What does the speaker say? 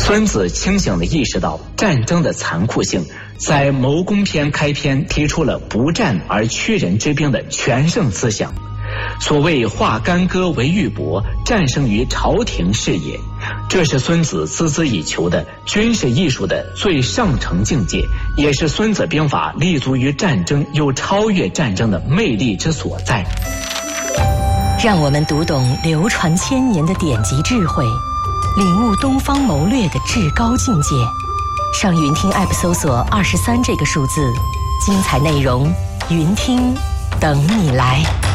孙子清醒地意识到战争的残酷性，在《谋攻篇》开篇提出了不战而屈人之兵的全胜思想。所谓化干戈为玉帛，战胜于朝廷是也。这是孙子孜孜以求的军事艺术的最上乘境界，也是孙子兵法立足于战争又超越战争的魅力之所在。 让我们读懂流传千年的典籍智慧，领悟东方谋略的至高境界。上云听 App 搜索23这个数字，精彩内容云听等你来。